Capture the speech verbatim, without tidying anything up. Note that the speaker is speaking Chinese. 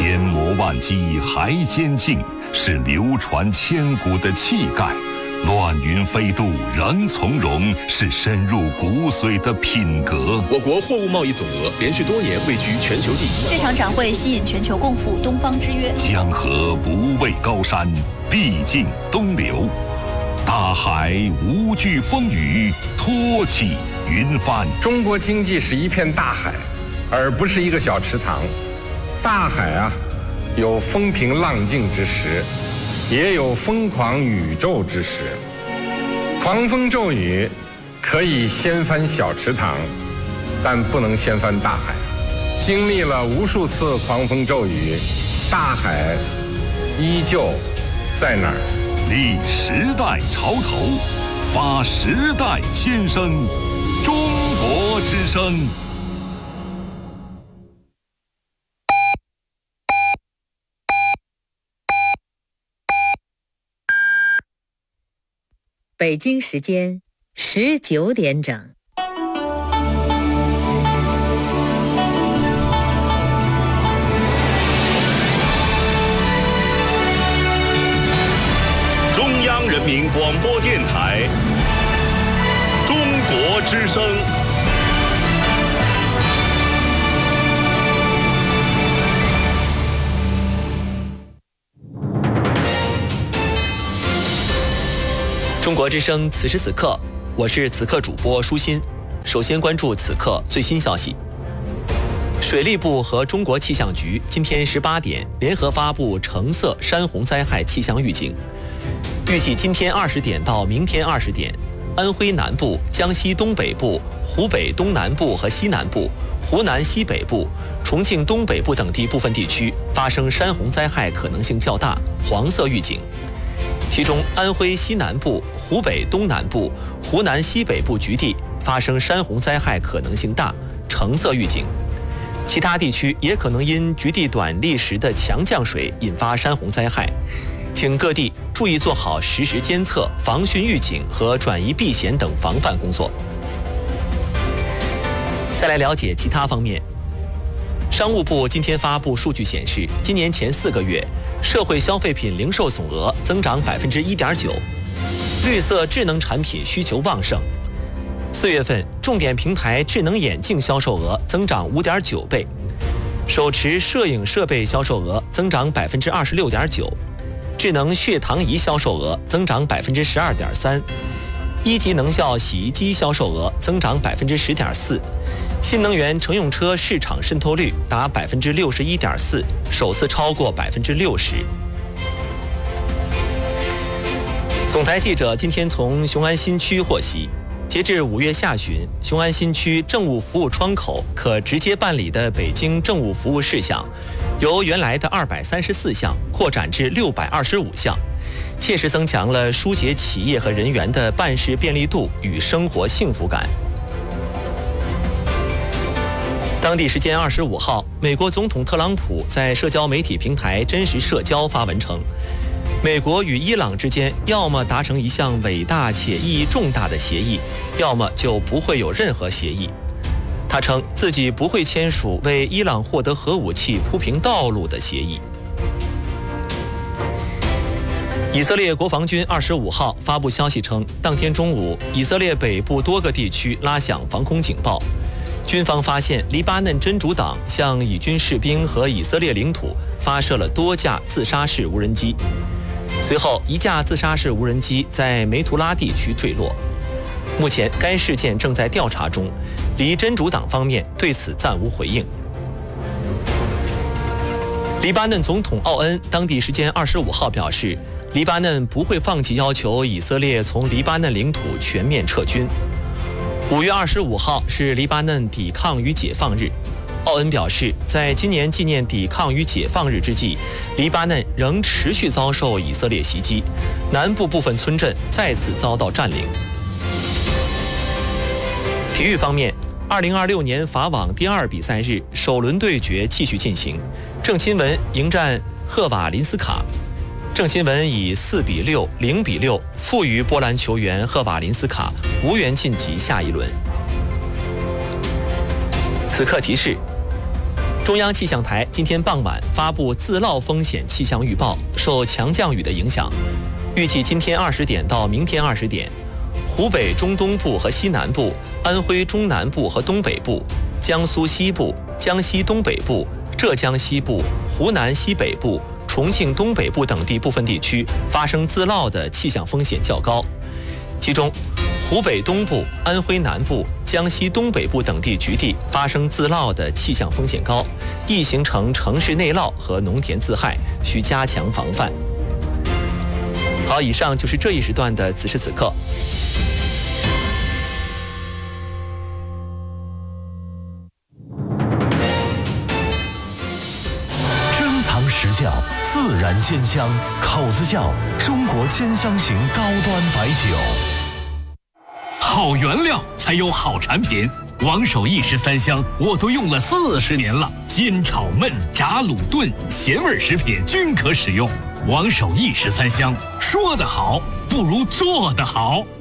千磨万击还坚劲，是流传千古的气概；乱云飞渡仍从容，是深入骨髓的品格。 我国货物贸易总额连续多年位居全球第一。 这场展会吸引全球共赴东方之约。 江河不畏高山，必尽东流；大海无惧风雨，托起云帆。 中国经济是一片大海，而不是一个小池塘。大海啊，有风平浪静之时，也有疯狂宇宙之时。狂风骤雨可以掀翻小池塘，但不能掀翻大海。经历了无数次狂风骤雨，大海依旧在那儿。 立时代潮头，发时代先声，中国之声。 北京时间十九点整。 中央人民广播电台，中国之声。 中国之声，此时此刻，我是此刻主播舒心。首先关注此刻最新消息。水利部和中国气象局今天十八点联合发布橙色山洪灾害气象预警，预计今天二十点到明天二十点，安徽南部、江西东北部、湖北东南部和西南部、湖南西北部、重庆东北部等地部分地区发生山洪灾害可能性较大，黄色预警。其中，安徽西南部、湖北东南部、湖南西北部局地发生山洪灾害可能性大，橙色预警。其他地区也可能因局地短砾石的强降水引发山洪灾害，请各地注意做好实时监测、防汛预警和转移避险等防范工作。再来了解其他方面。商务部今天发布数据显示，今年前四个月，社会消费品零售总额增长百分之一点九，绿色智能产品需求旺盛。四月份，重点平台智能眼镜销售额增长五点九倍，手持摄影设备销售额增长百分之二十六点九，智能血糖仪销售额增长百分之十二点三，一级能效洗衣机销售额增长百分之十点四。新能源乘用车市场渗透率达百分之六十一点四，首次超过百分之六十。总台记者今天从雄安新区获悉，截至五月下旬，雄安新区政务服务窗口可直接办理的北京政务服务事项，由原来的二百三十四项扩展至六百二十五项，切实增强了疏解企业和人员的办事便利度与生活幸福感。当地时间二十五号，美国总统特朗普在社交媒体平台真实社交发文称，美国与伊朗之间要么达成一项伟大且意义重大的协议，要么就不会有任何协议。他称自己不会签署为伊朗获得核武器铺平道路的协议。以色列国防军二十五号发布消息称，当天中午，以色列北部多个地区拉响防空警报。军方发现黎巴嫩真主党向以军士兵和以色列领土发射了多架自杀式无人机，随后一架自杀式无人机在梅图拉地区坠落。目前该事件正在调查中，黎真主党方面对此暂无回应。黎巴嫩总统奥恩当地时间二十五号表示，黎巴嫩不会放弃要求以色列从黎巴嫩领土全面撤军。五月二十五号是黎巴嫩抵抗与解放日，奥恩表示，在今年纪念抵抗与解放日之际，黎巴嫩仍持续遭受以色列袭击，南部部分村镇再次遭到占领。体育方面，二零二六年法网第二比赛日首轮对决继续进行，郑钦文迎战赫瓦林斯卡。郑钦文以四比六、零比六负于波兰球员赫瓦林斯卡，无缘晋级下一轮。此刻提示： 中央气象台今天傍晚发布自涝风险气象预报，受强降雨的影响，预计今天二十点到明天二十点，湖北中东部和西南部、安徽中南部和东北部、江苏西部、江西东北部、浙江西部、湖南西北部、重庆东北部等地部分地区发生自涝的气象风险较高，其中湖北东部、安徽南部、江西东北部等地局地发生自涝的气象风险高，易形成城市内涝和农田自害，需加强防范。好，以上就是这一时段的此时此刻。 珍藏实窖，自然鲜香，口子窖中国兼香型高端白酒。 好原料才有好产品，王守义十三香我都用了四十年了，煎炒焖炸卤炖咸味食品均可使用。王守义十三香，说得好不如做得好。